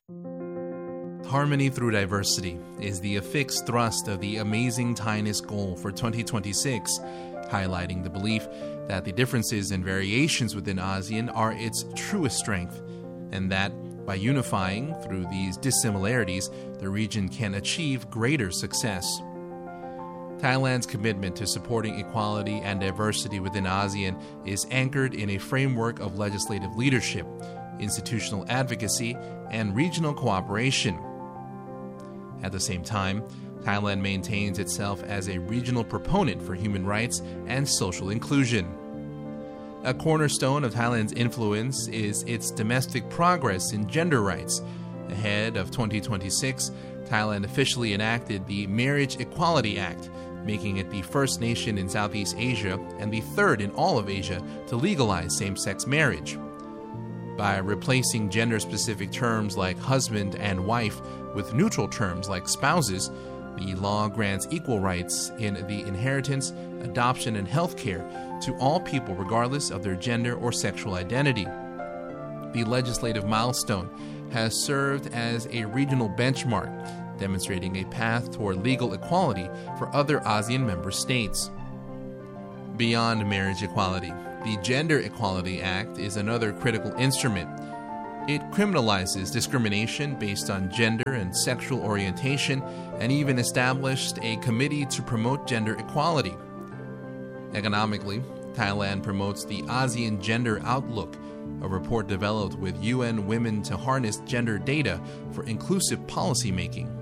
Harmony through diversity is the affixed thrust of the Amazing Thailand goal for 2026, highlighting the belief that the differences and variations within ASEAN are its truest strength, and that by unifying through these dissimilarities, the region can achieve greater success. Thailand's commitment to supporting equality and diversity within ASEAN is anchored in a framework of legislative leadership, institutional advocacy, and regional cooperation. At the same time, Thailand maintains itself as a regional proponent for human rights and social inclusion. A cornerstone of Thailand's influence is its domestic progress in gender rights. Ahead of 2026, Thailand officially enacted the Marriage Equality Act, making it the first nation in Southeast Asia and the third in all of Asia to legalize same-sex marriage. By replacing gender-specific terms like husband and wife with neutral terms like spouses, the law grants equal rights in the inheritance, adoption, and healthcare to all people regardless of their gender or sexual identity. The legislative milestone has served as a regional benchmark, demonstrating a path toward legal equality for other ASEAN member states. Beyond marriage equality, the Gender Equality Act is another critical instrument. It criminalizes discrimination based on gender and sexual orientation and even established a committee to promote gender equality. Economically, Thailand promotes the ASEAN Gender Outlook, a report developed with UN Women to harness gender data for inclusive policymaking.